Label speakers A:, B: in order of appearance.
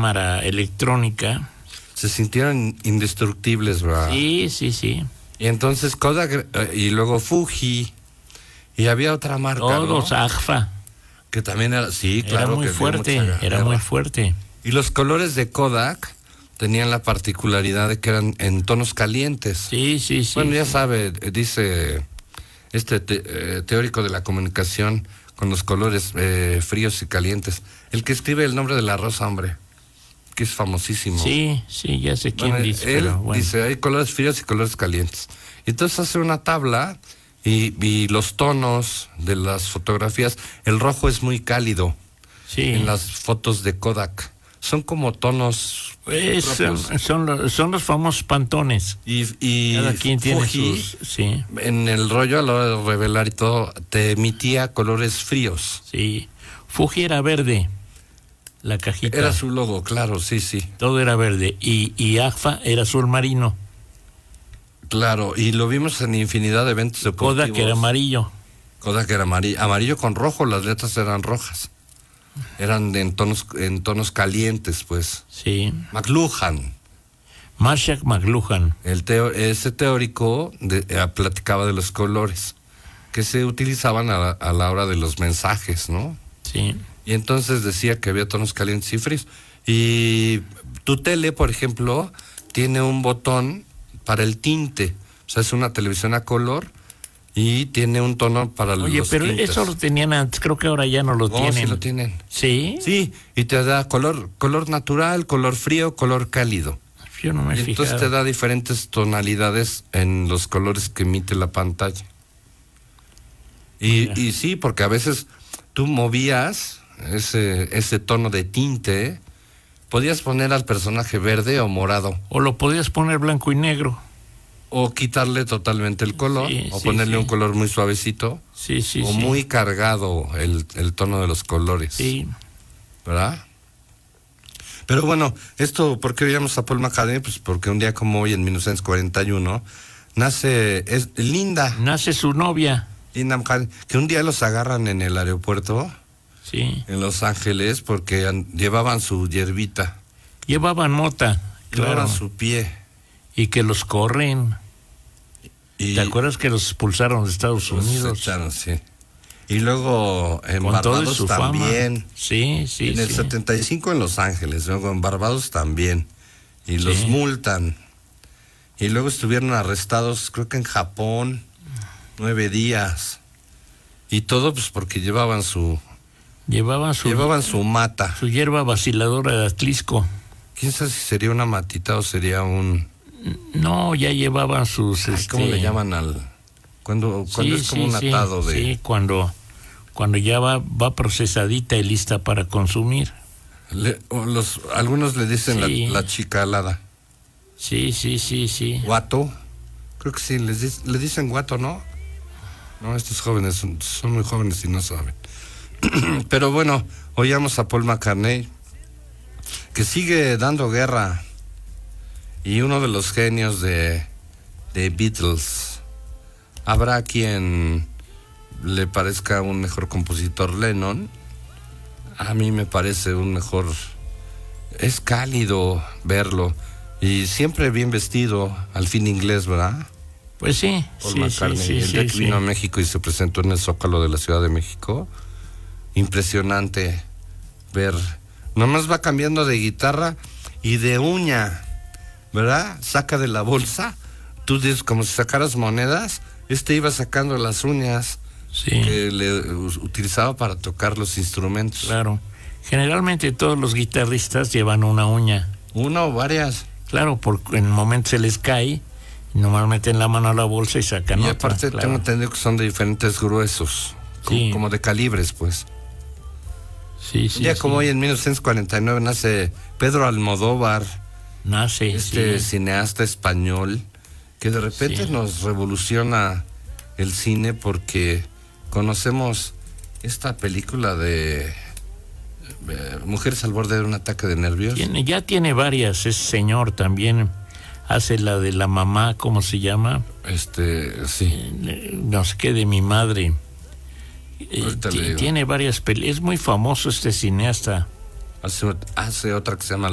A: cámara electrónica.
B: Se sintieron indestructibles, ¿verdad?
A: Sí.
B: Y entonces Kodak y luego Fuji y había otra marca,
A: Todos,
B: ¿no?
A: Agfa.
B: Que también era, sí, claro,
A: Era muy
B: que
A: fuerte,
B: dio mucha
A: era
B: guerra.
A: muy fuerte.
B: Y los colores de Kodak tenían la particularidad de que eran en tonos calientes.
A: Sí.
B: Bueno, ya sabe, dice teórico de la comunicación con los colores fríos y calientes. El que escribe El nombre de la rosa, hombre, que es famosísimo.
A: Sí, ya sé quién dice.
B: Él
A: pero bueno.
B: dice, hay colores fríos y colores calientes. Y entonces hace una tabla y los tonos de las fotografías, el rojo es muy cálido.
A: Sí.
B: En las fotos de Kodak. Son como tonos
A: son los famosos pantones.
B: y
A: Cada quien tiene
B: Fuji,
A: sus... Sí.
B: en el rollo a la hora de revelar y todo, te emitía colores fríos.
A: Sí. Fuji era verde, la cajita.
B: Era su logo, claro, sí.
A: Todo era verde. Y Agfa era azul marino.
B: Claro, y lo vimos en infinidad de eventos deportivos.
A: Kodak era amarillo.
B: Kodak era amarillo con rojo, las letras eran rojas. Eran en tonos calientes, pues.
A: Sí.
B: McLuhan.
A: Marshall McLuhan.
B: Ese teórico platicaba de los colores que se utilizaban a la hora de los mensajes, ¿no?
A: Sí.
B: Y entonces decía que había tonos calientes y fríos. Y tu tele, por ejemplo, tiene un botón para el tinte. O sea, es una televisión a color y tiene un tono para los tintes.
A: Oye, pero eso lo tenían antes, creo que ahora ya no lo tienen.
B: Sí lo tienen.
A: ¿Sí?
B: Sí, y te da color natural, color frío, color cálido.
A: Yo no me he
B: Y entonces
A: fijado.
B: te da diferentes tonalidades en los colores que emite la pantalla. Y sí, porque a veces tú movías ese tono de tinte, podías poner al personaje verde o morado.
A: O lo podías poner blanco y negro.
B: O quitarle totalmente el color, o
A: Sí,
B: ponerle
A: sí.
B: un color muy suavecito, o muy cargado el tono de los colores.
A: Sí.
B: ¿Verdad? Pero bueno, esto, ¿por qué oíamos a Paul McCartney? Pues porque un día como hoy, en 1941, nace Linda
A: Nace su novia.
B: McCartney, que un día los agarran en el aeropuerto,
A: Sí.
B: en Los Ángeles, porque llevaban su hierbita.
A: Llevaban mota.
B: Llevaban
A: Claro.
B: su pie.
A: Y que los corren.
B: Y
A: ¿Te acuerdas que los expulsaron de Estados
B: los
A: Unidos?
B: echaron, sí. Y luego en
A: Con toda
B: Barbados
A: su
B: también.
A: fama. Sí.
B: En el 75 en Los Ángeles, luego en Barbados también. Y los
A: Sí.
B: multan. Y luego estuvieron arrestados, creo que en Japón, 9 días. Y todo pues porque llevaban su mata.
A: su hierba vaciladora de Atlisco.
B: ¿Quién sabe si sería una matita o sería un...
A: No, ya llevaban sus...
B: ¿Cómo le llaman al...? Cuando es como un atado de...
A: Sí, cuando ya va procesadita y lista para consumir.
B: Algunos le dicen
A: Sí.
B: la chica alada.
A: Sí.
B: Guato. Creo que sí, le dicen guato, ¿no? No, estos jóvenes son muy jóvenes y no saben. Pero bueno, oíamos a Paul McCartney, que sigue dando guerra. Y uno de los genios de Beatles. Habrá quien le parezca un mejor compositor Lennon. A mí me parece un mejor... Es cálido verlo. Y siempre bien vestido, al fin inglés, ¿verdad?
A: Pues sí.
B: Paul McCartney. El día que vino a México y se presentó en el Zócalo de la Ciudad de México. Impresionante ver. Nomás va cambiando de guitarra y de uña, ¿verdad? Saca de la bolsa. Tú dices como si sacaras monedas. Iba sacando las uñas que le utilizaba para tocar los instrumentos.
A: Claro. Generalmente todos los guitarristas llevan una uña.
B: ¿Una o varias?
A: Claro, porque en el momento se les cae, nomás meten la mano a la bolsa y sacan
B: Y
A: otra.
B: aparte
A: claro.
B: tengo entendido que son de diferentes gruesos. Como de calibres, pues.
A: Sí.
B: Ya como hoy en 1949 nace Pedro Almodóvar. Cineasta español que de repente nos revoluciona el cine porque conocemos esta película de Mujeres al borde de un ataque de nervios.
A: Ya tiene varias, ese señor también hace la de la mamá, ¿cómo se llama?
B: Sí.
A: No sé qué, de mi madre.
B: Tiene
A: varias películas, es muy famoso este cineasta.
B: Hace otra que se llama